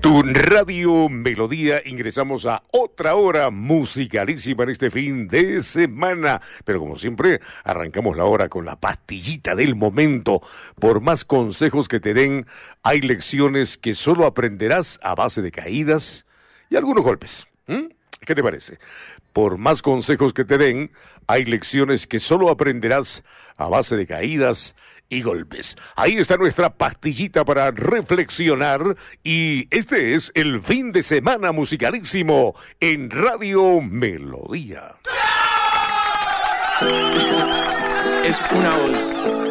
Tu Radio Melodía, ingresamos a otra hora musicalísima en este fin de semana. Pero como siempre, arrancamos la hora con la pastillita del momento. Por más consejos que te den, hay lecciones que solo aprenderás a base de caídas y algunos golpes. ¿Qué te parece? Por más consejos que te den, hay lecciones que solo aprenderás a base de caídas y golpes. Ahí está nuestra pastillita para reflexionar y este es el fin de semana musicalísimo en Radio Melodía. Es una voz.